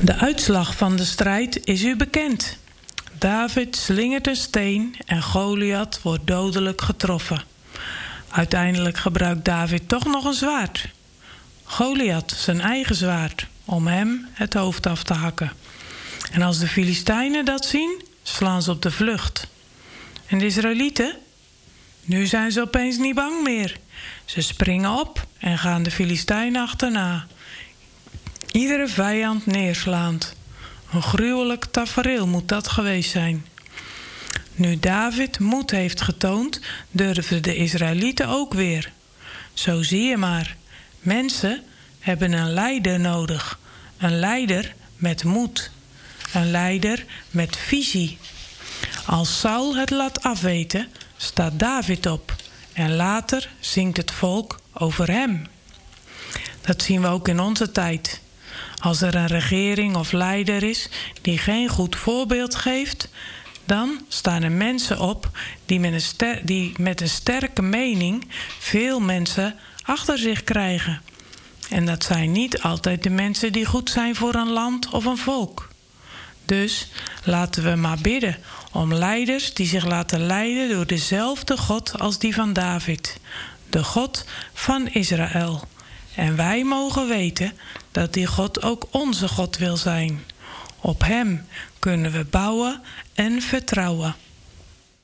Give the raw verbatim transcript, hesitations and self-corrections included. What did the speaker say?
De uitslag van de strijd is u bekend. David slingert een steen en Goliath wordt dodelijk getroffen. Uiteindelijk gebruikt David toch nog een zwaard. Goliath zijn eigen zwaard, om hem het hoofd af te hakken. En als de Filistijnen dat zien, slaan ze op de vlucht. En de Israëlieten? Nu zijn ze opeens niet bang meer. Ze springen op en gaan de Filistijnen achterna. Iedere vijand neerslaand. Een gruwelijk tafereel moet dat geweest zijn. Nu David moed heeft getoond, durfden de Israëlieten ook weer. Zo zie je maar. Mensen hebben een leider nodig. Een leider met moed. Een leider met visie. Als Saul het laat afweten, staat David op. En later zingt het volk over hem. Dat zien we ook in onze tijd. Als er een regering of leider is die geen goed voorbeeld geeft, dan staan er mensen op die met een, ster- die met een sterke mening veel mensen achter zich krijgen. En dat zijn niet altijd de mensen die goed zijn voor een land of een volk. Dus laten we maar bidden om leiders die zich laten leiden door dezelfde God als die van David. De God van Israël. En wij mogen weten dat die God ook onze God wil zijn. Op hem kunnen we bouwen en vertrouwen.